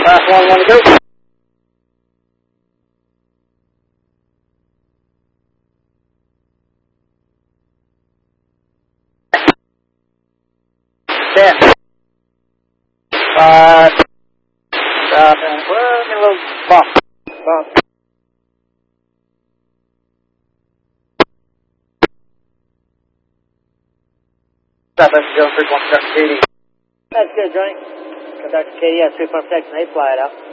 Last one, want to go? Ten. 5. Stop and look, and a little bump. Bump. Stop, that's Joe 3.7 Katie. That's good, Johnny. Conductor Katie has 3.6, and they fly it out.